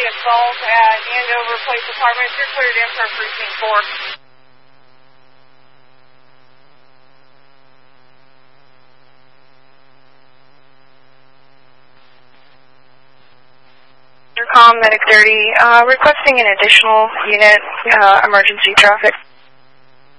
assault at Andover Police Department. You're cleared in for precinct 4. Intercom, Medic 30, requesting an additional unit, emergency traffic.